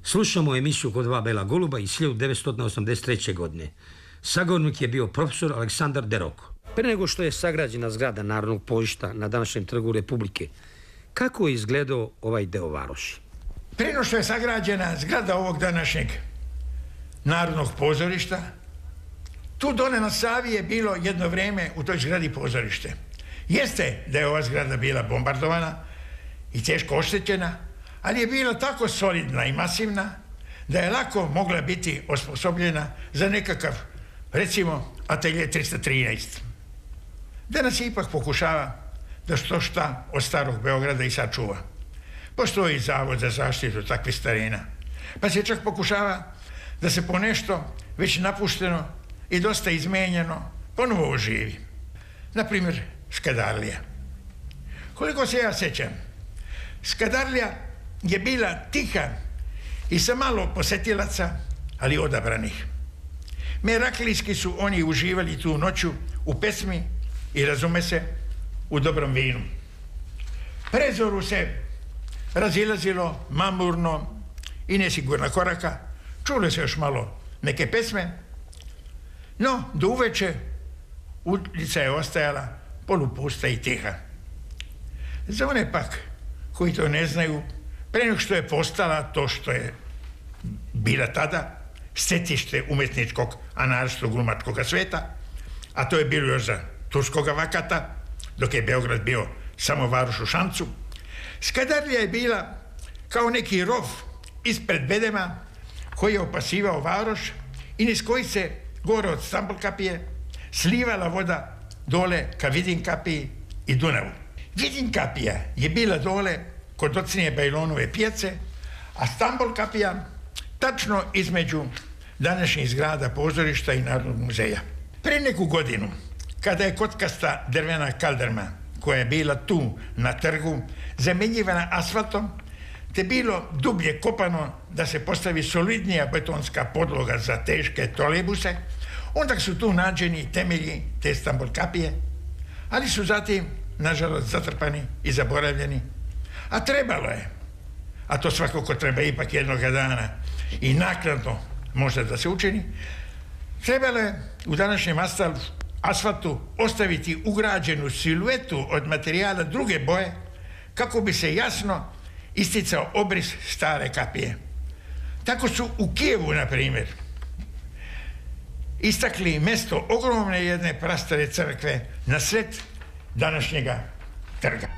Slušamo emisiju Kod dva bela goluba iz 1983. godine. Sagovornik je bio profesor Aleksandar Deroko. Pre nego što je sagrađena zgrada Narodnog pozorišta na današnjem Trgu Republike, kako je izgledao ovaj deo varoši? Prije nego što je sagrađena zgrada ovog današnjeg Narodnog pozorišta, tu dole na Savi je bilo jedno vrijeme u toj zgradi pozorište. Jeste da je ova zgrada bila bombardovana i teško oštećena, ali je bila tako solidna i masivna da je lako mogla biti osposobljena za nekakav, recimo, atelje 313. Danas se ipak pokušava da što šta od starog Beograda i sačuva. Postoji Zavod za zaštitu takvih starina, pa se čak pokušava da se ponešto već napušteno i dosta izmenjeno ponovo oživi. Naprimjer, Skadarlija. Koliko se ja sjećam, Skadarlija je bila tiha i sa malo posetilaca, ali odabranih. Meraklijski su oni uživali tu noću u pesmi i, razume se, u dobrom vinu. Prezoru se razilazilo mamurno i nesigurna koraka, čule se još malo neke pesme, no do uveče ulica je ostajala polupusta i tiha. Za one pak koji to ne znaju, pre nego što je postala to što je bila tada, stecište umetničkog, a naročito glumačkog sveta, a to je bilo još za turskoga vakata, dok je Beograd bio samo varoš u šancu, Skadarlija je bila kao neki rov ispred bedema koji je opasivao varoš i niz koji se gore od Stambol-kapije slivala voda dole ka Vidinkapiji i Dunavu. Vidinkapija je bila dole kod docnije Bajlonove pijace, a Stambol-kapija tačno između današnjih zgrada pozorišta i Narodnog muzeja. Pre neku godinu, kada je kockasta drvena kaldrma koja je bila tu na trgu zamenjivana asfaltom, te bilo dublje kopano da se postavi solidnija betonska podloga za teške trolejbuse, onda su tu nađeni temelji te Stambol-kapije, ali su zatim, nažalost, zatrpani i zaboravljeni. A trebalo je, a to svakako treba ipak jednoga dana i naknadno možda da se učini, trebalo je u današnjem asfaltu ostaviti ugrađenu siluetu od materijala druge boje kako bi se jasno isticao obris stare kapije. Tako su u Kijevu, na primjer, istakli mjesto ogromne jedne prastare crkve na sred današnjega trga.